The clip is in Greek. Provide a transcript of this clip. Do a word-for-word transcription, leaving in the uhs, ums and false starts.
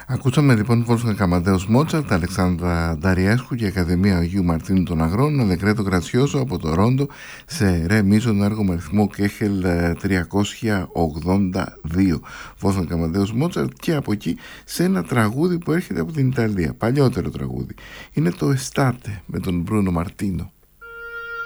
Ακούσαμε λοιπόν Wolfgang Amadeus Mozart, Αλεξάνδρα Νταριέσκου και Ακαδημία Αγίου Μαρτίνου των Αγρών, Αλεγκρέτο Γρατσιόζο από το Ρόντο σε ρε μίζον έργο με αριθμό Κέχελ τριακόσια ογδόντα δύο. Wolfgang Amadeus Mozart, και από εκεί σε ένα τραγούδι που έρχεται από την Ιταλία, παλιότερο τραγούδι. Είναι το Estate με τον Μπρούνο Μαρτίνο.